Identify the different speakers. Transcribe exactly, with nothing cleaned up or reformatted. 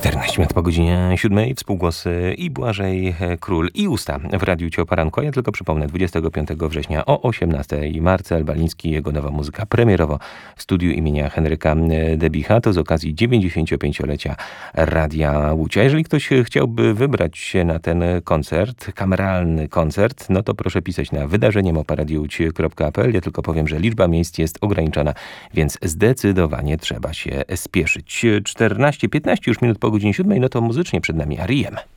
Speaker 1: czternaście minut po godzinie siódmej. Współgłosy i Błażej Król i Usta w Radiu Cio Poranku. Ja tylko przypomnę, dwudziestego piątego września o osiemnastej Marcel Baliński, jego nowa muzyka premierowo w studiu imienia Henryka Debicha. To z okazji dziewięćdziesięciopięciolecia Radia Łódź. A jeżeli ktoś chciałby wybrać się na ten koncert, kameralny koncert, no to proszę pisać na wydarzenie małpa radio łódź kropka p l. Ja tylko powiem, że liczba miejsc jest ograniczona, więc zdecydowanie trzeba się spieszyć. czternaście piętnaście już minut po godzinie siódmej, no to muzycznie przed nami R E M.